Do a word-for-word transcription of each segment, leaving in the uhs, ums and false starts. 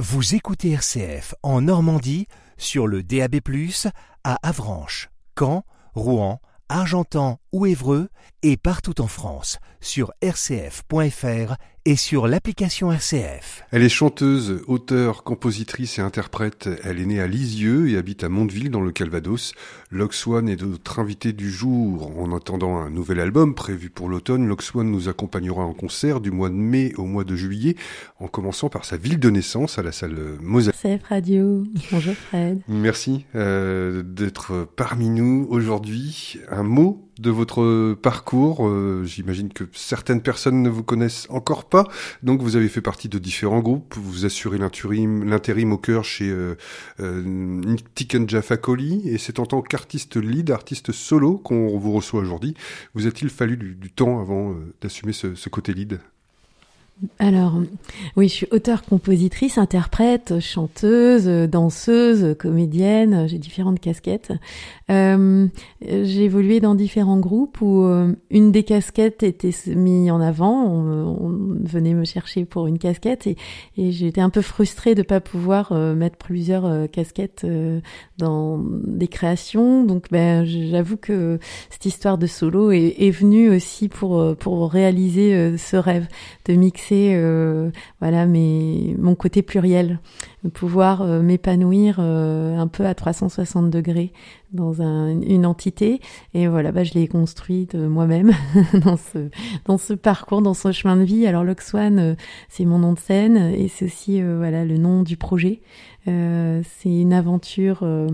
Vous écoutez R C F en Normandie sur le D A B plus, à Avranches, Caen, Rouen, Argentan ou Évreux et partout en France sur r c f point f r et sur l'application R C F. Elle est chanteuse, auteure, compositrice et interprète. Elle est née à Lisieux et habite à Mondeville dans le Calvados. Loxone est notre invitée du jour. En attendant un nouvel album prévu pour l'automne, Loxone nous accompagnera en concert du mois de mai au mois de juillet, en commençant par sa ville de naissance à la salle Mozart. R C F Radio. Bonjour Fred. Merci euh, d'être parmi nous aujourd'hui. Un mot de votre parcours. Euh, j'imagine que certaines personnes ne vous connaissent encore pas. Donc vous avez fait partie de différents groupes. Vous assurez l'intérim, l'intérim au chœur chez euh, euh, Ntiken Jaffa Koli. Et c'est en tant qu'artiste lead, artiste solo qu'on vous reçoit aujourd'hui. Vous a-t-il fallu du, du temps avant euh, d'assumer ce, ce côté lead ? Alors, oui, je suis auteure, compositrice, interprète, chanteuse, danseuse, comédienne, j'ai différentes casquettes. Euh, j'ai évolué dans différents groupes où euh, une des casquettes était mise en avant, on, on venait me chercher pour une casquette et, et j'étais un peu frustrée de pas pouvoir euh, mettre plusieurs euh, casquettes euh, dans des créations. Donc, ben, j'avoue que cette histoire de solo est, est venue aussi pour, pour réaliser euh, ce rêve de mixer Euh, voilà mes, mon côté pluriel, de pouvoir euh, m'épanouir euh, un peu à trois cent soixante degrés dans un, une entité. Et voilà, bah, je l'ai construite euh, moi-même dans ce, dans ce parcours, dans ce chemin de vie. Alors Loxone, euh, c'est mon nom de scène et c'est aussi euh, voilà, le nom du projet. Euh, c'est une aventure euh,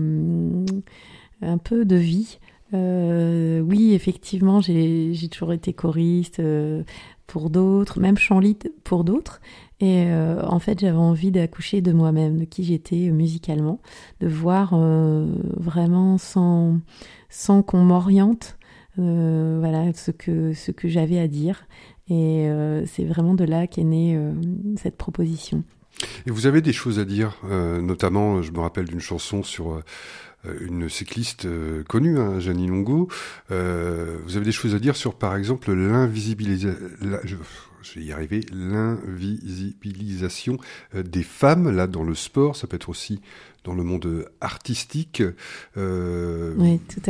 un peu de vie. Euh, oui, effectivement, j'ai, j'ai toujours été choriste euh, pour d'autres, même chant lead pour d'autres. Et euh, en fait, j'avais envie d'accoucher de moi-même, de qui j'étais musicalement, de voir euh, vraiment sans, sans qu'on m'oriente, euh, voilà, ce que, ce que j'avais à dire. Et euh, c'est vraiment de là qu'est née euh, cette proposition. Et vous avez des choses à dire, euh, notamment, je me rappelle d'une chanson sur euh, une cycliste euh, connue, hein, Jeannie Longo. Euh, vous avez des choses à dire sur, par exemple, l'invisibilisation, la, je, je vais y arriver, l'invisibilisation euh, des femmes, là, dans le sport. Ça peut être aussi dans le monde artistique. Euh, oui, tout à